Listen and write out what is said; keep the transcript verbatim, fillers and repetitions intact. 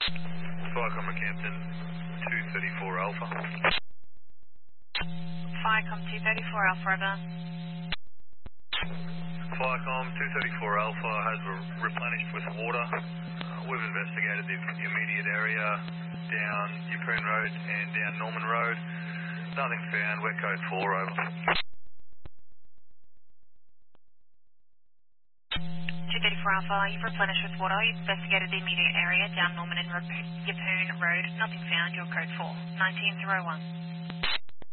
Viacom Rockhampton, two thirty-four Alpha. Viacom two thirty-four Alpha, over. Viacom two thirty-four Alpha has re replenished with water. Uh, we've investigated the immediate area down Yeppoon Road and down Norman Road. Nothing found. We're code four, over. two thirty-four Alpha, you've replenished with water. You've investigated the immediate area down Norman and Yeppoon Road. Nothing found. You're code four. nineteen zero one.